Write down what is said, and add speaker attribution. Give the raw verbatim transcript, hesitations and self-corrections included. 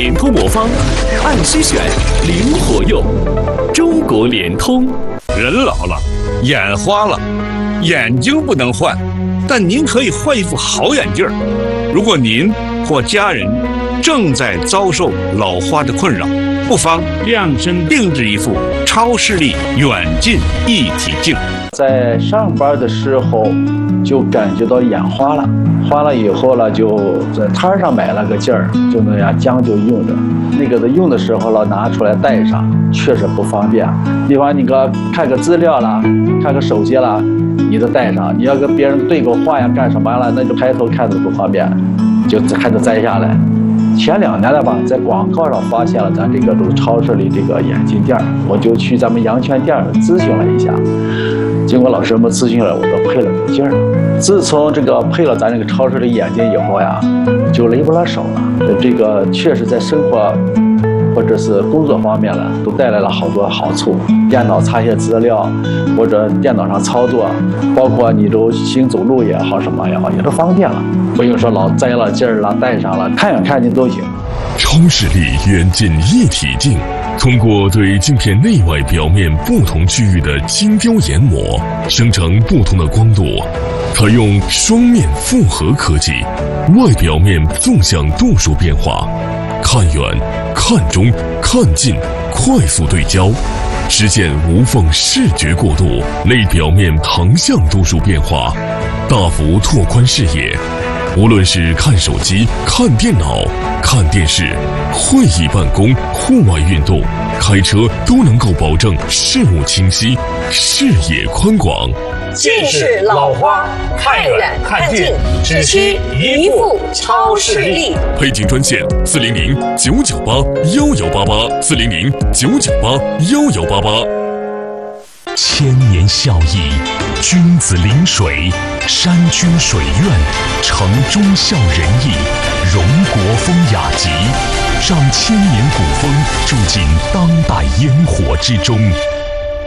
Speaker 1: 联通魔方，按需选，灵活用。中国联通。
Speaker 2: 人老了，眼花了，眼睛不能换，但您可以换一副好眼镜儿。如果您或家人正在遭受老花的困扰，不妨量身定制一副超视力远近一体镜。
Speaker 3: 在上班的时候就感觉到眼花了，花了以后了，就在摊上买了个镜儿，就那样将就用着。那个的用的时候了，拿出来戴上，确实不方便。比方你个看个资料啦，看个手机啦，你都戴上；你要跟别人对个话呀，干什么了，那就抬头看着不方便，就还得摘下来。前两年了吧，在广告上发现了咱这个都超市里这个眼镜店，我就去咱们阳泉店咨询了一下。经过老师们咨询了，我都配了个镜儿。自从这个配了咱这个超市的眼镜以后呀，就累不了手了。这个确实在生活或者是工作方面呢，都带来了好多好处。电脑查些资料，或者电脑上操作，包括你都行走路也好，什么也好，也都方便了。不用说老摘了镜儿了，戴上了，看远看近都行。
Speaker 4: 超视力远近一体镜，通过对镜片内外表面不同区域的精雕研磨，生成不同的光度。采用双面复合科技，外表面纵向度数变化，看远、看中、看近，快速对焦，实现无缝视觉过渡；内表面横向度数变化，大幅拓宽视野。无论是看手机、看电脑、看电视、会议办公、户外运动、开车，都能够保证视物清晰、视野宽广。
Speaker 5: 近视老花，看远看近，只需一副超视力。
Speaker 4: 配镜专线：四零零九九八幺幺八八，四零零九九八幺幺八八。千年孝义，君子临水，山居水苑，城忠孝仁义，荣国风雅集，让千年古风住进当代烟火之中。